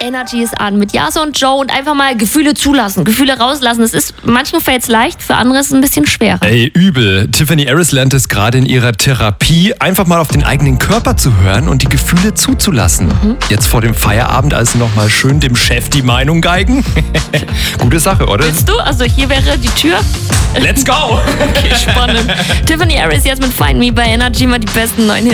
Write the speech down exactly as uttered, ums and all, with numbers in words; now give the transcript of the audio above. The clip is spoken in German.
Energy ist an mit Yase und Joe und einfach mal Gefühle zulassen, Gefühle rauslassen. Das ist, manchen fällt es leicht, für andere ist es ein bisschen schwerer. Ey, übel. Tiffany Harris lernt es gerade in ihrer Therapie, einfach mal auf den eigenen Körper zu hören und die Gefühle zuzulassen. Mhm. Jetzt vor dem Feierabend also nochmal schön dem Chef die Meinung geigen. Gute Sache, oder? Willst du? Also hier wäre die Tür. Let's go! Okay, spannend. Tiffany Harris jetzt mit Find Me bei Energy, mal die besten neuen Hits.